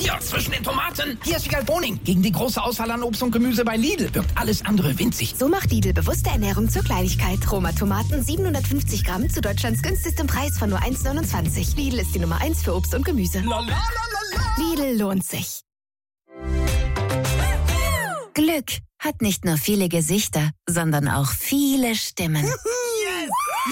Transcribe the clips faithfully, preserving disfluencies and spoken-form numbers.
Hier, zwischen den Tomaten. Hier ist Wiegald Boning. Gegen die große Auswahl an Obst und Gemüse bei Lidl wirkt alles andere winzig. So macht Lidl bewusste Ernährung zur Kleinigkeit. Roma Tomaten siebenhundertfünfzig Gramm zu Deutschlands günstigstem Preis von nur eins neunundzwanzig. Lidl ist die Nummer eins für Obst und Gemüse. La, la, la, la, la. Lidl lohnt sich. Glück hat nicht nur viele Gesichter, sondern auch viele Stimmen. Yes.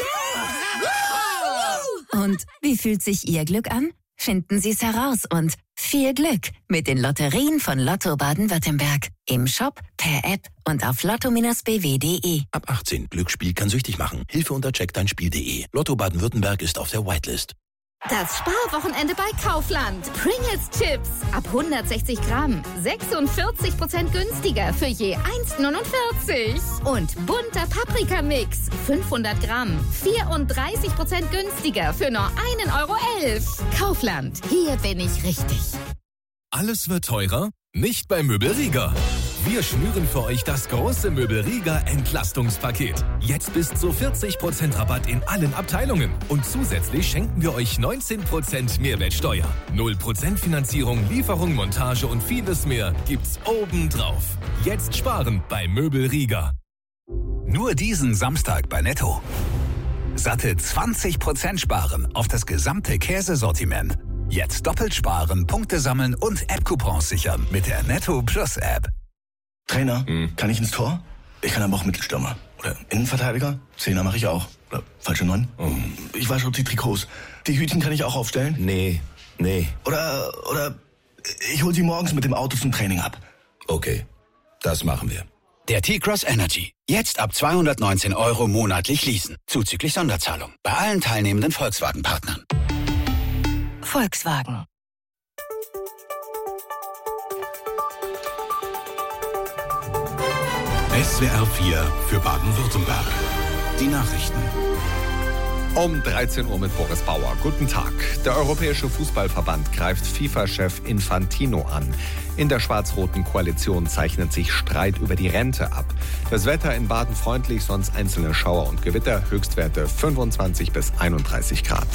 Und wie fühlt sich Ihr Glück an? Finden Sie es heraus und viel Glück mit den Lotterien von Lotto Baden-Württemberg. Im Shop, per App und auf lotto Bindestrich b w punkt d e. Ab achtzehn. Glücksspiel kann süchtig machen. Hilfe unter check dein Spiel punkt d e. Lotto Baden-Württemberg ist auf der Whitelist. Das Sparwochenende bei Kaufland. Pringles Chips ab hundertsechzig Gramm. sechsundvierzig Prozent günstiger für je eins neunundvierzig. Und bunter Paprikamix. fünfhundert Gramm. vierunddreißig Prozent günstiger für nur ein Euro elf. Kaufland. Hier bin ich richtig. Alles wird teurer? Nicht bei Möbelriga. Wir schnüren für euch das große Möbelriga Entlastungspaket. Jetzt bis zu vierzig Prozent Rabatt in allen Abteilungen. Und zusätzlich schenken wir euch neunzehn Prozent Mehrwertsteuer. null Prozent Finanzierung, Lieferung, Montage und vieles mehr gibt's obendrauf. Jetzt sparen bei Möbelriga. Nur diesen Samstag bei Netto. Satte zwanzig Prozent sparen auf das gesamte Käsesortiment. Jetzt doppelt sparen, Punkte sammeln und App-Coupons sichern mit der Netto Plus App. Trainer, hm. kann ich ins Tor? Ich kann aber auch Mittelstürmer. Oder Innenverteidiger? Zehner mache ich auch. Oder falsche Neun? Oh. Ich wasche die Trikots. Die Hütchen kann ich auch aufstellen? Nee, nee. Oder, oder ich hol sie morgens mit dem Auto zum Training ab. Okay, das machen wir. Der T-Cross Energy. Jetzt ab zweihundertneunzehn Euro monatlich leasen. Zuzüglich Sonderzahlung. Bei allen teilnehmenden Volkswagen-Partnern. Volkswagen. S W R vier für Baden-Württemberg. Die Nachrichten. Um dreizehn Uhr mit Boris Bauer. Guten Tag. Der Europäische Fußballverband greift FIFA-Chef Infantino an. In der schwarz-roten Koalition zeichnet sich Streit über die Rente ab. Das Wetter in Baden freundlich, sonst einzelne Schauer und Gewitter. Höchstwerte fünfundzwanzig bis einunddreißig Grad.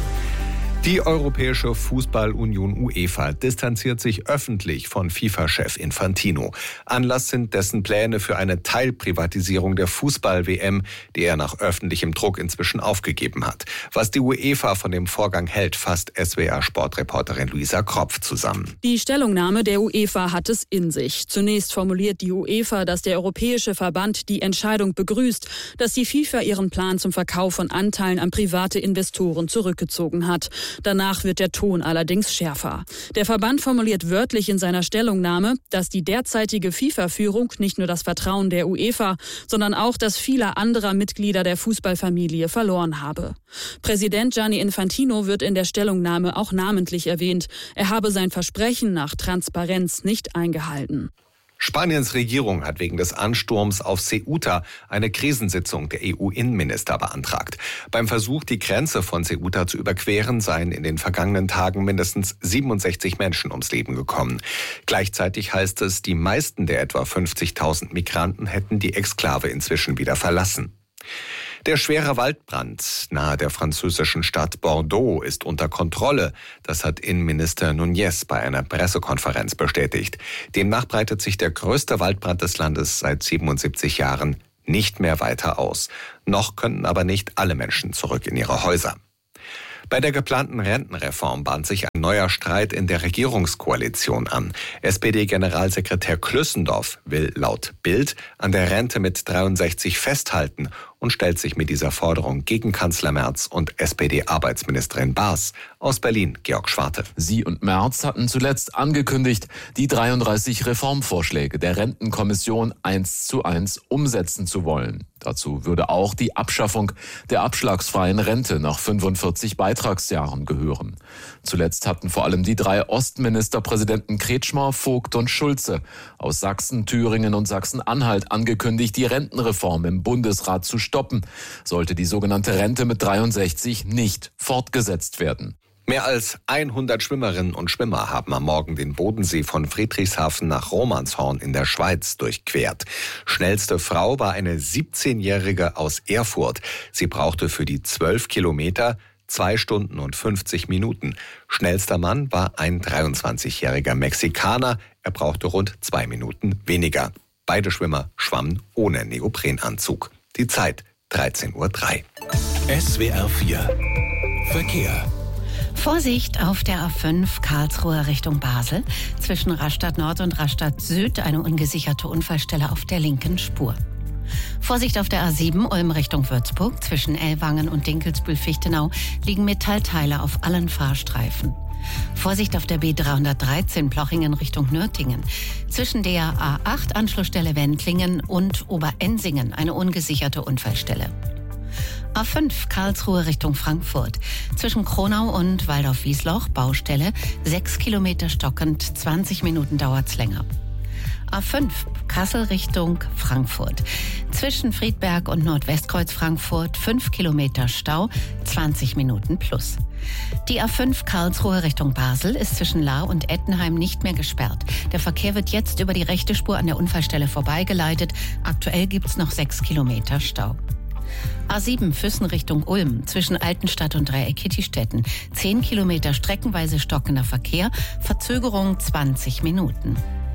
Die Europäische Fußballunion UEFA distanziert sich öffentlich von FIFA-Chef Infantino. Anlass sind dessen Pläne für eine Teilprivatisierung der Fußball-W M, die er nach öffentlichem Druck inzwischen aufgegeben hat. Was die UEFA von dem Vorgang hält, fasst S W R-Sportreporterin Luisa Kropf zusammen. Die Stellungnahme der UEFA hat es in sich. Zunächst formuliert die UEFA, dass der Europäische Verband die Entscheidung begrüßt, dass die FIFA ihren Plan zum Verkauf von Anteilen an private Investoren zurückgezogen hat. Danach wird der Ton allerdings schärfer. Der Verband formuliert wörtlich in seiner Stellungnahme, dass die derzeitige FIFA-Führung nicht nur das Vertrauen der UEFA, sondern auch das vieler anderer Mitglieder der Fußballfamilie verloren habe. Präsident Gianni Infantino wird in der Stellungnahme auch namentlich erwähnt. Er habe sein Versprechen nach Transparenz nicht eingehalten. Spaniens Regierung hat wegen des Ansturms auf Ceuta eine Krisensitzung der E U-Innenminister beantragt. Beim Versuch, die Grenze von Ceuta zu überqueren, seien in den vergangenen Tagen mindestens siebenundsechzig Menschen ums Leben gekommen. Gleichzeitig heißt es, die meisten der etwa fünfzigtausend Migranten hätten die Exklave inzwischen wieder verlassen. Der schwere Waldbrand nahe der französischen Stadt Bordeaux ist unter Kontrolle. Das hat Innenminister Núñez bei einer Pressekonferenz bestätigt. Demnach breitet sich der größte Waldbrand des Landes seit siebenundsiebzig Jahren nicht mehr weiter aus. Noch könnten aber nicht alle Menschen zurück in ihre Häuser. Bei der geplanten Rentenreform bahnt sich ein neuer Streit in der Regierungskoalition an. S P D-Generalsekretär Klüssendorf will laut Bild an der Rente mit dreiundsechzig festhalten und stellt sich mit dieser Forderung gegen Kanzler Merz und S P D-Arbeitsministerin Baas. Aus Berlin, Georg Schwarte. Sie und Merz hatten zuletzt angekündigt, die dreiunddreißig Reformvorschläge der Rentenkommission eins zu eins umsetzen zu wollen. Dazu würde auch die Abschaffung der abschlagsfreien Rente nach fünfundvierzig Beitragsjahren gehören. Zuletzt hatten vor allem die drei Ostministerpräsidenten Kretschmer, Vogt und Schulze aus Sachsen, Thüringen und Sachsen-Anhalt angekündigt, die Rentenreform im Bundesrat zu stoppen, sollte die sogenannte Rente mit dreiundsechzig nicht fortgesetzt werden. Mehr als hundert Schwimmerinnen und Schwimmer haben am Morgen den Bodensee von Friedrichshafen nach Romanshorn in der Schweiz durchquert. Schnellste Frau war eine siebzehnjährige aus Erfurt. Sie brauchte für die zwölf Kilometer zwei Stunden und fünfzig Minuten. Schnellster Mann war ein dreiundzwanzigjähriger Mexikaner. Er brauchte rund zwei Minuten weniger. Beide Schwimmer schwammen ohne Neoprenanzug. Die Zeit dreizehn Uhr drei. S W R vier Verkehr. Vorsicht auf der A fünf Karlsruhe Richtung Basel. Zwischen Rastatt Nord und Rastatt Süd eine ungesicherte Unfallstelle auf der linken Spur. Vorsicht auf der A sieben Ulm Richtung Würzburg. Zwischen Ellwangen und Dinkelsbühl-Fichtenau liegen Metallteile auf allen Fahrstreifen. Vorsicht auf der B dreihundertdreizehn Plochingen Richtung Nürtingen. Zwischen der A acht Anschlussstelle Wendlingen und Oberensingen eine ungesicherte Unfallstelle. A fünf Karlsruhe Richtung Frankfurt. Zwischen Kronau und Waldorf-Wiesloch Baustelle. Sechs Kilometer stockend, zwanzig Minuten dauert's länger. A fünf Kassel Richtung Frankfurt. Zwischen Friedberg und Nordwestkreuz Frankfurt fünf Kilometer Stau, zwanzig Minuten plus. Die A fünf Karlsruhe Richtung Basel ist zwischen Lahr und Ettenheim nicht mehr gesperrt. Der Verkehr wird jetzt über die rechte Spur an der Unfallstelle vorbeigeleitet. Aktuell gibt's noch sechs Kilometer Stau. A sieben Füssen Richtung Ulm. Zwischen Altenstadt und Dreieck-Kittistetten. zehn Kilometer streckenweise stockender Verkehr. Verzögerung zwanzig Minuten.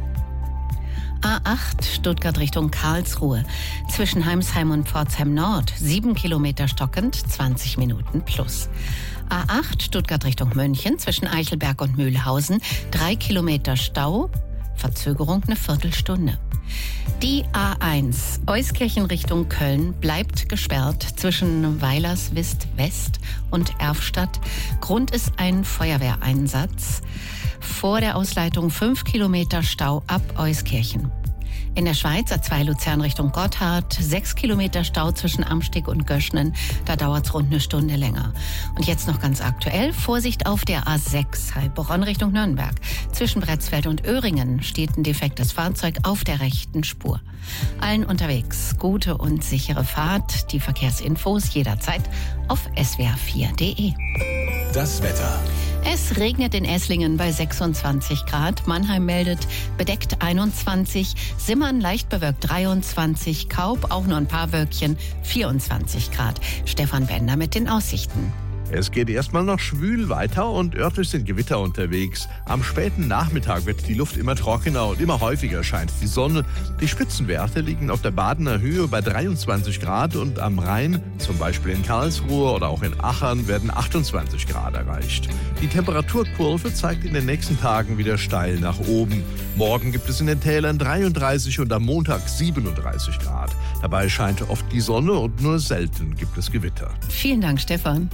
A acht Stuttgart Richtung Karlsruhe. Zwischen Heimsheim und Pforzheim Nord. sieben Kilometer stockend, zwanzig Minuten plus. A acht Stuttgart Richtung München. Zwischen Eichelberg und Mühlhausen. drei Kilometer Stau. Verzögerung eine Viertelstunde. Die A eins Euskirchen Richtung Köln bleibt gesperrt zwischen Weilerswist West und Erfstadt. Grund ist ein Feuerwehreinsatz. Vor der Ausleitung fünf Kilometer Stau ab Euskirchen. In der Schweiz A zwei Luzern Richtung Gotthard, sechs Kilometer Stau zwischen Amsteg und Göschnen. Da dauert es rund eine Stunde länger. Und jetzt noch ganz aktuell, Vorsicht auf der A sechs Heilbronn Richtung Nürnberg. Zwischen Bretzfeld und Öhringen steht ein defektes Fahrzeug auf der rechten Spur. Allen unterwegs gute und sichere Fahrt. Die Verkehrsinfos jederzeit auf S W R vier Punkt de. Das Wetter. Es regnet in Esslingen bei sechsundzwanzig Grad. Mannheim meldet bedeckt einundzwanzig. Simmern leicht bewölkt dreiundzwanzig. Kaub auch nur ein paar Wölkchen vierundzwanzig Grad. Stefan Bender mit den Aussichten. Es geht erstmal noch schwül weiter und örtlich sind Gewitter unterwegs. Am späten Nachmittag wird die Luft immer trockener und immer häufiger scheint die Sonne. Die Spitzenwerte liegen auf der Badener Höhe bei dreiundzwanzig Grad und am Rhein, zum Beispiel in Karlsruhe oder auch in Achern, werden achtundzwanzig Grad erreicht. Die Temperaturkurve zeigt in den nächsten Tagen wieder steil nach oben. Morgen gibt es in den Tälern dreiunddreißig und am Montag siebenunddreißig Grad. Dabei scheint oft die Sonne und nur selten gibt es Gewitter. Vielen Dank, Stefan.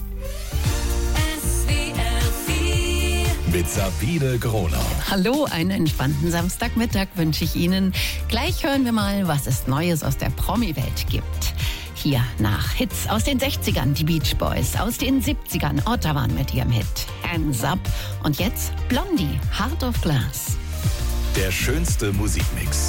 Mit Sabine Gronau. Hallo, einen entspannten Samstagmittag wünsche ich Ihnen. Gleich hören wir mal, was es Neues aus der Promi-Welt gibt. Hier nach Hits aus den sechzigern, die Beach Boys, aus den siebzigern, Ottawa mit ihrem Hit Hands Up und jetzt Blondie, Heart of Glass. Der schönste Musikmix.